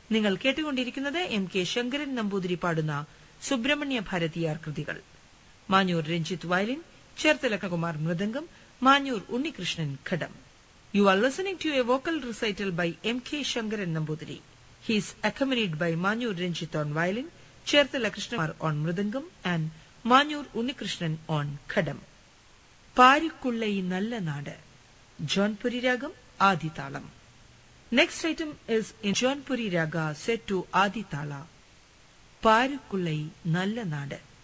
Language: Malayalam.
നിങ്ങൾ കേട്ടുകൊണ്ടിരിക്കുന്നത് എം കെ ശങ്കരൻ നമ്പൂതിരി പാടുന്ന സുബ്രഹ്മണ്യ ഭാരതിയാർ കൃതികൾ. Manjoor Ranjith violin, Cherthala Kumar mridangam, Manjoor Unnikrishnan ghatam. You are listening to a vocal recital by M. K. Shankaran Nambudiri. He is accompanied by Manyur Renjith on violin, Cherthala Krishnamar on mridangam, and Manyur Unnikrishnan on khadam. Parikkullai Nalla Nadu, Jaunpuri Ragam, Adithalam. Next item is in Jaunpuri Raga set to Adithala. Parikkullai Nalla Nadu.